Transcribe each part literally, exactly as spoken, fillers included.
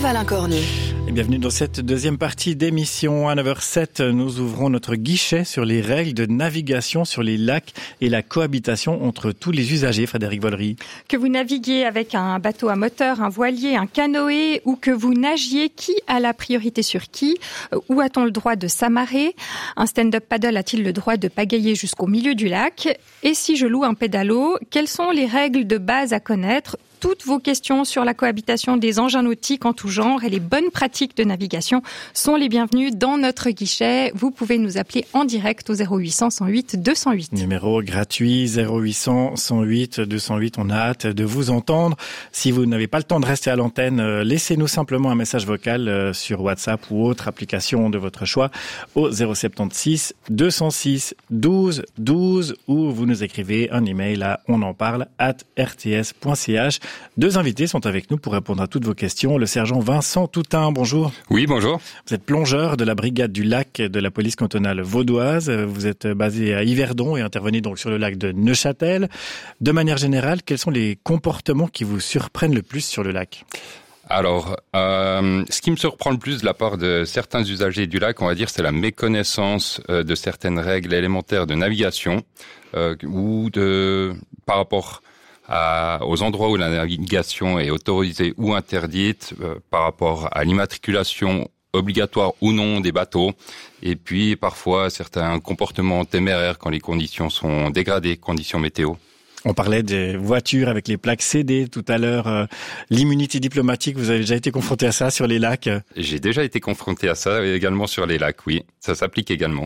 Yves Alain Cornu. Et bienvenue dans cette deuxième partie d'émission. À neuf heures sept, nous ouvrons notre guichet sur les règles de navigation sur les lacs et la cohabitation entre tous les usagers. Frédéric Vollery. Que vous naviguiez avec un bateau à moteur, un voilier, un canoë ou que vous nagiez, qui a la priorité sur qui? Où a-t-on le droit de s'amarrer? Un stand-up paddle a-t-il le droit de pagayer jusqu'au milieu du lac? Et si je loue un pédalo, quelles sont les règles de base à connaître? Toutes vos questions sur la cohabitation des engins nautiques en tout genre et les bonnes pratiques de navigation sont les bienvenues dans notre guichet. Vous pouvez nous appeler en direct au zéro huit cents, cent huit, deux cent huit. Numéro gratuit zéro huit cents, cent huit, deux cent huit. On a hâte de vous entendre. Si vous n'avez pas le temps de rester à l'antenne, laissez-nous simplement un message vocal sur WhatsApp ou autre application de votre choix au zéro sept six, deux cent six, douze, douze ou vous nous écrivez un email à onenparle arobase r t s point c h. Deux invités sont avec nous pour répondre à toutes vos questions. Le sergent Vincent Toutain, bonjour. Oui, bonjour. Vous êtes plongeur de la brigade du lac de la police cantonale vaudoise. Vous êtes basé à Yverdon et intervenez donc sur le lac de Neuchâtel. De manière générale, quels sont les comportements qui vous surprennent le plus sur le lac ? Alors, euh, ce qui me surprend le plus de la part de certains usagers du lac, on va dire, c'est la méconnaissance euh, de certaines règles élémentaires de navigation euh, ou de par rapport à, aux endroits où la navigation est autorisée ou interdite, euh, par rapport à l'immatriculation obligatoire ou non des bateaux, et puis parfois certains comportements téméraires quand les conditions sont dégradées, conditions météo. On parlait des voitures avec les plaques C D tout à l'heure. Euh, l'immunité diplomatique, vous avez déjà été confronté à ça sur les lacs ? J'ai déjà été confronté à ça également sur les lacs, oui. Ça s'applique également.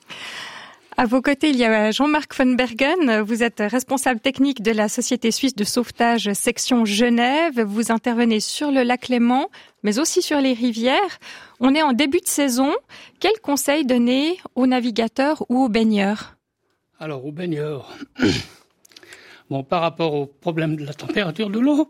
À vos côtés, il y a Jean-Marc von Bergen. Vous êtes responsable technique de la Société suisse de sauvetage section Genève. Vous intervenez sur le lac Léman, mais aussi sur les rivières. On est en début de saison. Quels conseils donner aux navigateurs ou aux baigneurs ? Alors, aux baigneurs... Bon, par rapport au problème de la température de l'eau.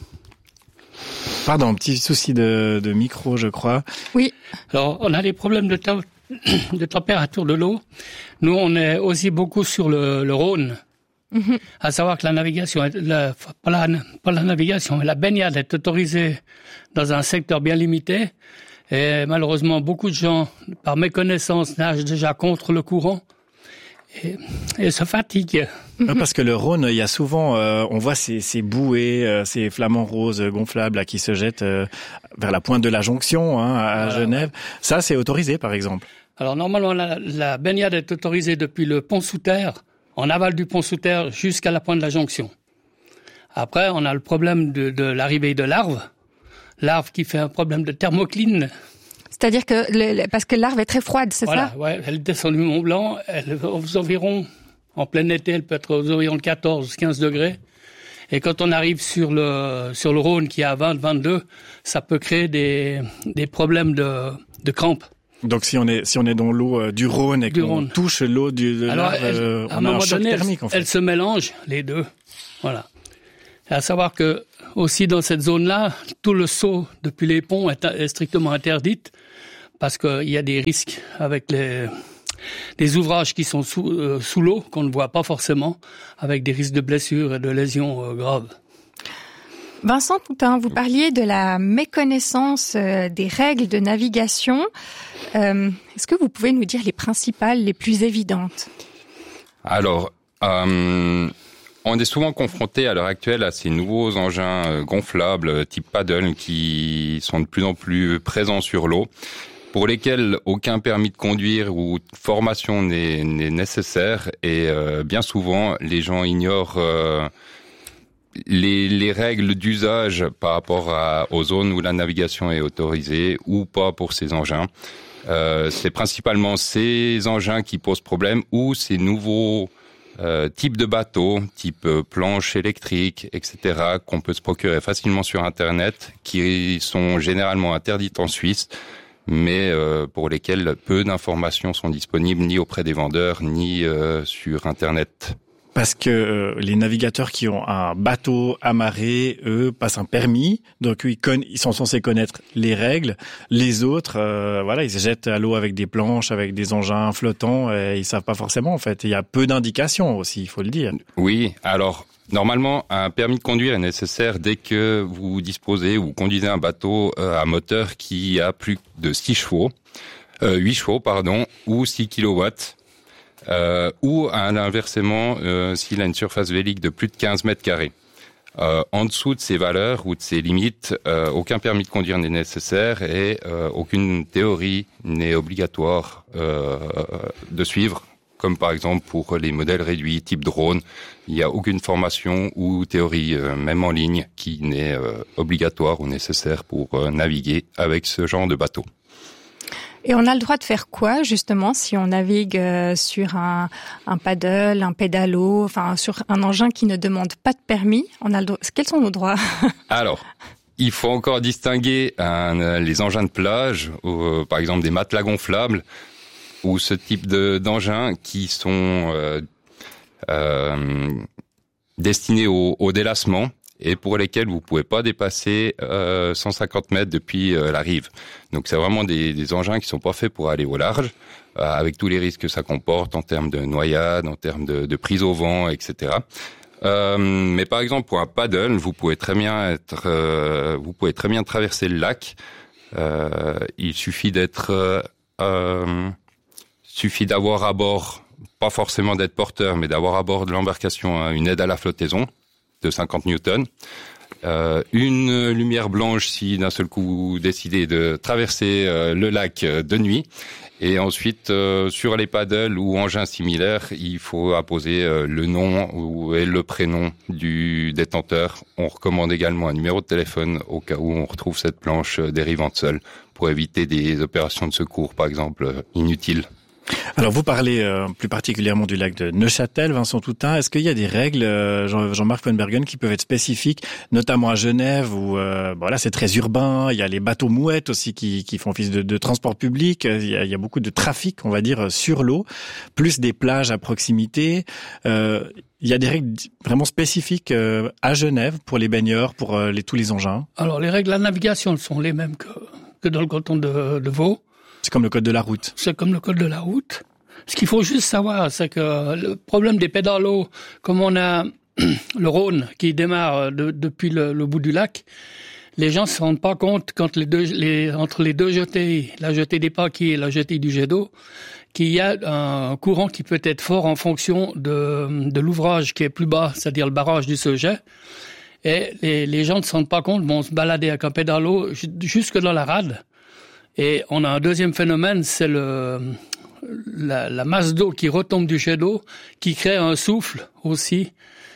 Pardon, petit souci de, de micro, je crois. Oui. Alors, on a des problèmes de, te- de température de l'eau. Nous, on est aussi beaucoup sur le, le Rhône. Mm-hmm. À savoir que la navigation, est, la, pas, la, pas la navigation, mais la baignade est autorisée dans un secteur bien limité. Et malheureusement, beaucoup de gens, par méconnaissance, nagent déjà contre le courant. Et, et se fatigue. Parce que le Rhône, il y a souvent, euh, on voit ces, ces bouées, euh, ces flamants roses gonflables là, qui se jettent euh, vers la pointe de la jonction hein, à voilà, Genève. Ouais. Ça, c'est autorisé, par exemple. Alors normalement, la, la baignade est autorisée depuis le pont sous terre, en aval du pont sous terre, jusqu'à la pointe de la jonction. Après, on a le problème de, de l'arrivée de larves, larves qui fait un problème de thermocline. C'est-à-dire que, le, parce que l'arve est très froide, c'est voilà, ça? Voilà, ouais, elle descend du Mont Blanc, elle est aux environs, en plein été, elle peut être aux environs de quatorze à quinze degrés. Et quand on arrive sur le, sur le Rhône qui est à vingt, vingt-deux, ça peut créer des, des problèmes de, de crampes. Donc si on est, si on est dans l'eau euh, du Rhône et du qu'on Rhône. touche l'eau du, de Alors, l'arve, elle, euh, à on un a moment un choc donné, thermique en fait. Elles se mélangent, les deux. Voilà. Et à savoir que, aussi dans cette zone-là, tout le saut depuis les ponts est, est strictement interdit. Parce qu'il y a des risques avec les, les ouvrages qui sont sous, euh, sous l'eau, qu'on ne voit pas forcément, avec des risques de blessures et de lésions euh, graves. Vincent Toutain, vous parliez de la méconnaissance euh, des règles de navigation. Euh, est-ce que vous pouvez nous dire les principales, les plus évidentes ? Alors, euh, on est souvent confronté à l'heure actuelle à ces nouveaux engins euh, gonflables type paddle qui sont de plus en plus présents sur l'eau, pour lesquels aucun permis de conduire ou formation n'est, n'est nécessaire et euh, bien souvent les gens ignorent euh, les, les règles d'usage par rapport à, aux zones où la navigation est autorisée ou pas pour ces engins. Euh, c'est principalement ces engins qui posent problème ou ces nouveaux euh, types de bateaux, type euh, planche électrique, et cetera, qu'on peut se procurer facilement sur Internet, qui sont généralement interdites en Suisse, mais euh, pour lesquels peu d'informations sont disponibles ni auprès des vendeurs, ni euh, sur Internet. Parce que euh, les navigateurs qui ont un bateau amarré, eux, passent un permis, donc ils, conna- ils sont censés connaître les règles. Les autres, euh, voilà, ils se jettent à l'eau avec des planches, avec des engins flottants, et ils savent pas forcément, en fait. Il y a peu d'indications aussi, il faut le dire. Oui, alors Normalement, un permis de conduire est nécessaire dès que vous disposez ou conduisez un bateau à moteur qui a plus de six chevaux, euh, huit chevaux, pardon, ou six kilowatts, euh, ou inversement, euh, s'il a une surface vélique de plus de quinze mètres carrés. Euh, en dessous de ces valeurs ou de ces limites, euh, aucun permis de conduire n'est nécessaire et euh, aucune théorie n'est obligatoire euh, de suivre. Comme par exemple pour les modèles réduits type drone, il n'y a aucune formation ou théorie, euh, même en ligne, qui n'est euh, obligatoire ou nécessaire pour euh, naviguer avec ce genre de bateau. Et on a le droit de faire quoi, justement, si on navigue euh, sur un, un paddle, un pédalo, enfin sur un engin qui ne demande pas de permis? On a le droit... Quels sont nos droits? Alors, il faut encore distinguer un, les engins de plage, ou, euh, par exemple des matelas gonflables, ou ce type de, d'engins qui sont euh, euh, destinés au, au délassement et pour lesquels vous pouvez pas dépasser euh, cent cinquante mètres depuis euh, la rive. Donc c'est vraiment des, des engins qui sont pas faits pour aller au large, euh, avec tous les risques que ça comporte en termes de noyade, en termes de, de prise au vent, et cetera. Euh, mais par exemple pour un paddle, vous pouvez très bien être, euh, vous pouvez très bien traverser le lac. Euh, il suffit d'être euh, suffit d'avoir à bord, pas forcément d'être porteur, mais d'avoir à bord de l'embarcation une aide à la flottaison de cinquante newtons, euh, une lumière blanche si d'un seul coup vous décidez de traverser euh, le lac de nuit, et ensuite euh, sur les paddles ou engins similaires, il faut apposer euh, le nom ou, et le prénom du détenteur. On recommande également un numéro de téléphone au cas où on retrouve cette planche dérivante seule pour éviter des opérations de secours, par exemple, inutiles. Alors vous parlez euh, plus particulièrement du lac de Neuchâtel, Vincent Toutain. Est-ce qu'il y a des règles, euh, Jean- Jean-Marc von Bergen, qui peuvent être spécifiques, notamment à Genève où euh, bon, là c'est très urbain. Il y a les bateaux mouettes aussi qui, qui font office de, de transport public. Il y, a, il y a beaucoup de trafic, on va dire, sur l'eau, plus des plages à proximité. Euh, il y a des règles vraiment spécifiques euh, à Genève pour les baigneurs, pour euh, les, tous les engins. Alors les règles de la navigation sont les mêmes que, que dans le canton de, de Vaud. C'est comme le code de la route. C'est comme le code de la route. Ce qu'il faut juste savoir, c'est que le problème des pédalos, comme on a le Rhône qui démarre de, depuis le, le bout du lac, les gens se rendent pas compte quand les deux, les, entre les deux jetées, la jetée des Paquis et la jetée du jet d'eau, qu'il y a un courant qui peut être fort en fonction de, de l'ouvrage qui est plus bas, c'est-à-dire le barrage du Sauget. Et les, les gens ne se rendent pas compte, vont se balader avec un pédalo jusque dans la rade. Et on a un deuxième phénomène, c'est le, la, la masse d'eau qui retombe du jet d'eau, qui crée un souffle aussi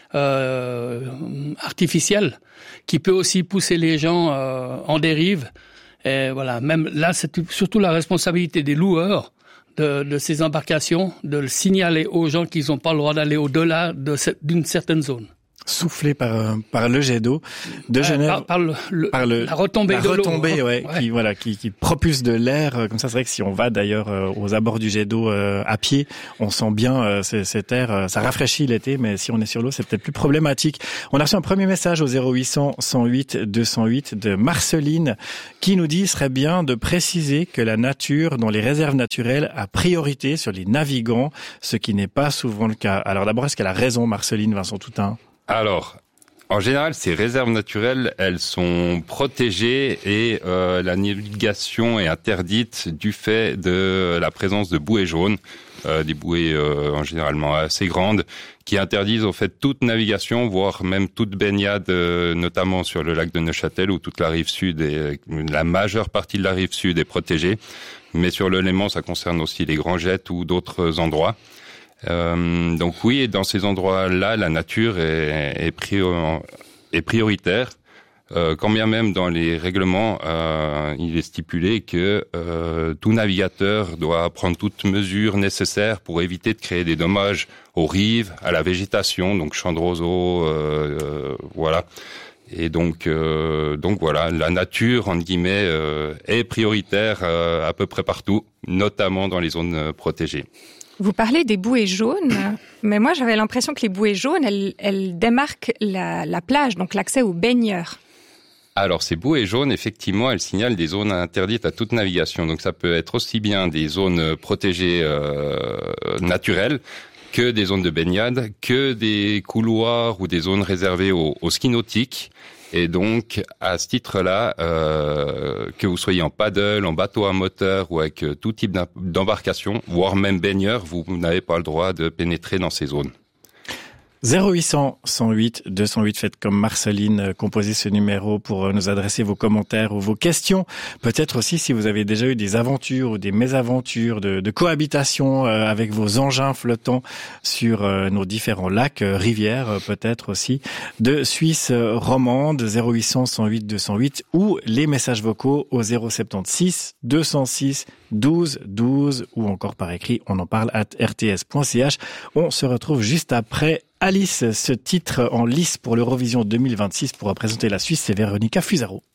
euh, artificiel, qui peut aussi pousser les gens euh, en dérive. Et voilà, même là, c'est surtout la responsabilité des loueurs de, de ces embarcations, de le signaler aux gens qu'ils n'ont pas le droit d'aller au-delà de cette, d'une certaine zone. Soufflé par par le jet d'eau de Genève, par, par, le, le, par le la retombée la de retombée, l'eau, ouais, ouais. qui voilà, qui, qui propulse de l'air comme ça. C'est vrai que si on va d'ailleurs euh, aux abords du jet d'eau euh, à pied, on sent bien euh, cet air. Euh, ça rafraîchit l'été, mais si on est sur l'eau, c'est peut-être plus problématique. On a reçu un premier message au zéro huit cent cent huit deux cent huit de Marceline qui nous dit il serait bien de préciser que la nature, dans les réserves naturelles, a priorité sur les navigants, ce qui n'est pas souvent le cas. Alors d'abord, est-ce qu'elle a raison, Marceline, Vincent Toutain? Alors. En général, ces réserves naturelles, elles sont protégées et euh, la navigation est interdite du fait de la présence de bouées jaunes, euh, des bouées euh, en généralement assez grandes, qui interdisent au fait toute navigation, voire même toute baignade, euh, notamment sur le lac de Neuchâtel où toute la rive sud et la majeure partie de la rive sud est protégée. Mais sur le Léman, ça concerne aussi les grands jets ou d'autres endroits. Euh, donc oui, dans ces endroits-là, la nature est, est, prior, est prioritaire. Euh, quand bien même dans les règlements, euh, il est stipulé que euh, tout navigateur doit prendre toutes mesures nécessaires pour éviter de créer des dommages aux rives, à la végétation, donc champs de roseaux, euh, euh, voilà. Et donc, euh, donc voilà, la nature, entre guillemets, euh, est prioritaire euh, à peu près partout, notamment dans les zones euh, protégées. Vous parlez des bouées jaunes, mais moi j'avais l'impression que les bouées jaunes, elles, elles démarquent la, la plage, donc l'accès aux baigneurs. Alors ces bouées jaunes, effectivement, elles signalent des zones interdites à toute navigation. Donc ça peut être aussi bien des zones protégées euh, naturelles que des zones de baignade, que des couloirs ou des zones réservées au, au ski nautique. Et donc, à ce titre-là, euh, que vous soyez en paddle, en bateau à moteur ou avec tout type d'embarcation, voire même baigneur, vous, vous n'avez pas le droit de pénétrer dans ces zones. zéro huit cents, cent huit, deux cent huit, faites comme Marceline, composez ce numéro pour nous adresser vos commentaires ou vos questions. Peut-être aussi si vous avez déjà eu des aventures ou des mésaventures de, de cohabitation avec vos engins flottants sur nos différents lacs, rivières peut-être aussi, de Suisse romande, zéro huit cents, cent huit, deux cent huit, ou les messages vocaux au zéro soixante-seize, deux cent six, douze, douze, ou encore par écrit, on en parle at r t s point c h. On se retrouve juste après Alice, ce titre en lice pour l'Eurovision deux mille vingt-six pour représenter la Suisse, c'est Véronica Fusaro.